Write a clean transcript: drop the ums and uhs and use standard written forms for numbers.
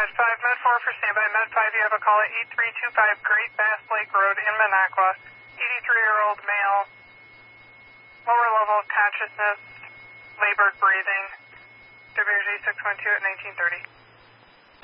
Med 5, Med 4 for standby. Med 5, you have a call at 8325 Great Bass Lake Road in Minocqua. 83-year-old male, lower level of consciousness, labored breathing. WG 612 at 1930.